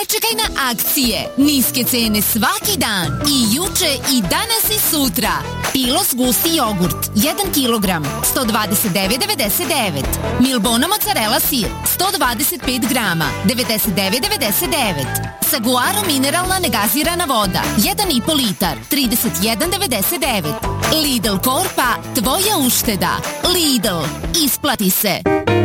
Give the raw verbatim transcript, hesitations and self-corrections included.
Ne čekaj na akcije. Niske cene svaki dan. I juče i danas i sutra. Pilos gusti jogurt jedan kilogram sto dvadeset devet devedeset devet. Milbono mozzarella sir sto dvadeset pet grama devedeset devet devedeset devet. Saguaro mineralna negazirana voda jedan i po litar trideset jedan devedeset devet. Lidl Korpa, tvoja ušteda. Lidl, isplati se.